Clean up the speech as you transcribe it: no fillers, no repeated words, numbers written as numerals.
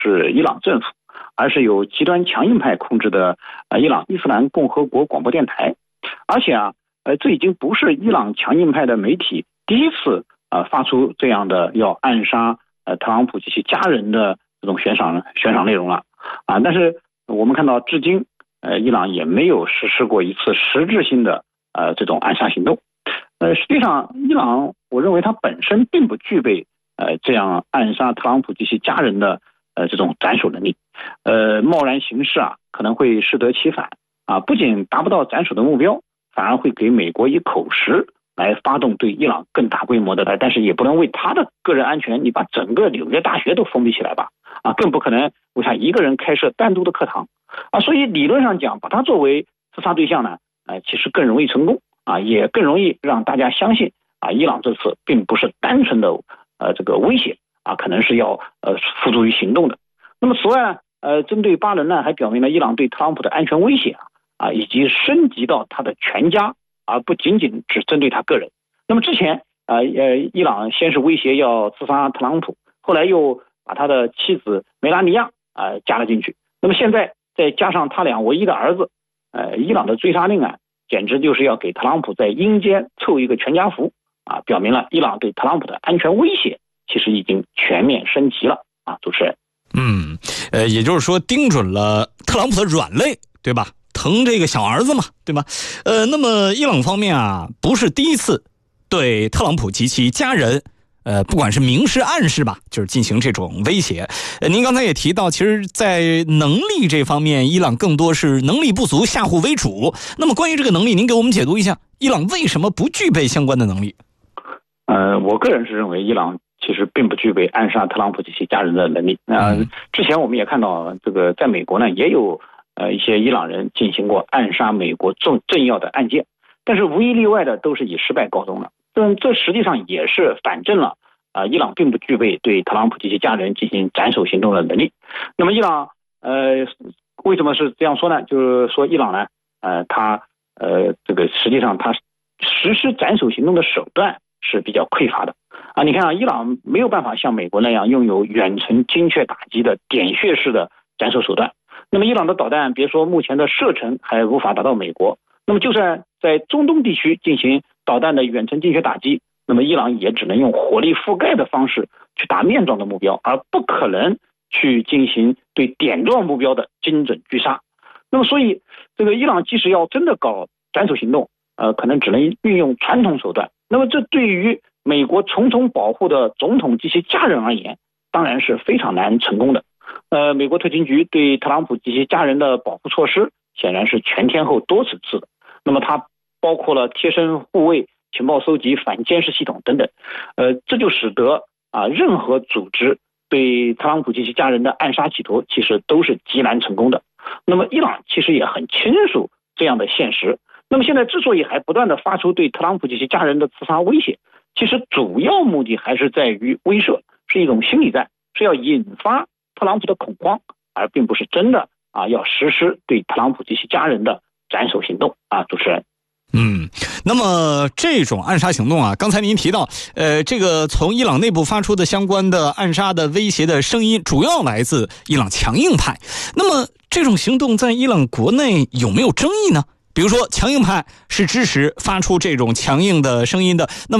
是伊朗政府，而是由极端强硬派控制的伊朗伊斯兰共和国广播电台。而且这已经不是伊朗强硬派的媒体第一次发出这样的要暗杀特朗普及其家人的这种悬赏内容了但是我们看到至今伊朗也没有实施过一次实质性的这种暗杀行动。实际上伊朗我认为它本身并不具备这样暗杀特朗普及其家人的这种斩首能力。贸然行事可能会适得其反不仅达不到斩首的目标，反而会给美国以口实来发动对伊朗更大规模的但是也不能为他的个人安全你把整个纽约大学都封闭起来吧更不可能为他一个人开设单独的课堂所以理论上讲把他作为刺杀对象呢其实更容易成功也更容易让大家相信伊朗这次并不是单纯的这个威胁可能是要付诸于行动的。那么此外针对巴伦呢还表明了伊朗对特朗普的安全威胁以及升级到他的全家而不仅仅只针对他个人。那么之前伊朗先是威胁要刺杀特朗普，后来又把他的妻子梅拉尼亚加了进去。那么现在再加上他俩唯一的儿子伊朗的追杀令简直就是要给特朗普在阴间凑一个全家福表明了伊朗对特朗普的安全威胁其实已经全面升级了主持人。 也就是说盯准了特朗普的软肋，对吧？疼这个小儿子嘛，对吧？那么伊朗方面不是第一次对特朗普及其家人不管是明示暗示吧，就是进行这种威胁。您刚才也提到，其实在能力这方面伊朗更多是能力不足吓唬为主。那么关于这个能力，您给我们解读一下伊朗为什么不具备相关的能力？ 我个人是认为伊朗其实并不具备暗杀特朗普及其家人的能力。之前我们也看到这个在美国呢也有一些伊朗人进行过暗杀美国政要的案件，但是无一例外的都是以失败告终了。这实际上也是反证了伊朗并不具备对特朗普及其家人进行斩首行动的能力。那么伊朗为什么是这样说呢？就是说伊朗呢他这个实际上他实施斩首行动的手段是比较匮乏的你看伊朗没有办法像美国那样拥有远程精确打击的点穴式的斩首手段。那么伊朗的导弹别说目前的射程还无法达到美国，那么就算在中东地区进行导弹的远程精确打击，那么伊朗也只能用火力覆盖的方式去打面状的目标，而不可能去进行对点状目标的精准狙杀。那么所以这个伊朗即使要真的搞斩首行动可能只能运用传统手段。那么这对于美国重重保护的总统及其家人而言当然是非常难成功的。美国特勤局对特朗普及其家人的保护措施显然是全天候多层次的。那么它包括了贴身护卫、情报搜集、反监视系统等等。这就使得任何组织对特朗普及其家人的暗杀企图其实都是极难成功的。那么伊朗其实也很清楚这样的现实。那么现在之所以还不断的发出对特朗普及其家人的刺杀威胁，其实主要目的还是在于威慑，是一种心理战，是要引发特朗普的恐慌，而并不是真的要实施对特朗普及其家人的斩首行动主持人。 那么这种暗杀行动刚才您提到这个从伊朗内部发出的相关的暗杀的威胁的声音主要来自伊朗强硬派。那么这种行动在伊朗国内有没有争议呢？比如说强硬派是支持发出这种强硬的声音的，那么